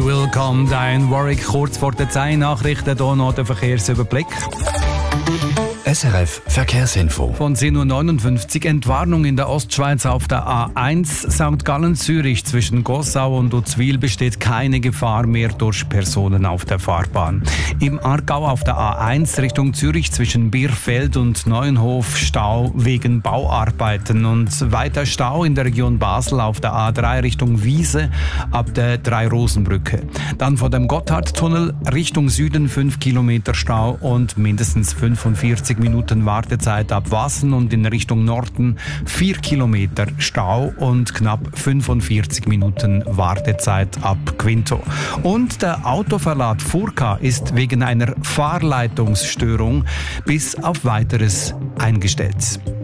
Willkommen, dein Warwick, kurz vor der 10 Nachrichten, hier noch der Verkehrsüberblick. SRF Verkehrsinfo. Von 10.59 Uhr Entwarnung in der Ostschweiz auf der A1 St. Gallen-Zürich zwischen Gossau und Uzwil besteht keine Gefahr mehr durch Personen auf der Fahrbahn. Im Aargau auf der A1 Richtung Zürich zwischen Bierfeld und Neuenhof Stau wegen Bauarbeiten und weiter Stau in der Region Basel auf der A3 Richtung Wiese ab der Drei-Rosen-Brücke. Dann vor dem Gotthardtunnel Richtung Süden 5 Kilometer Stau und mindestens 45 Minuten Wartezeit ab Wassen und in Richtung Norden 4 Kilometer Stau und knapp 45 Minuten Wartezeit ab Quinto. Und der Autoverlad Furka ist wegen einer Fahrleitungsstörung bis auf Weiteres eingestellt.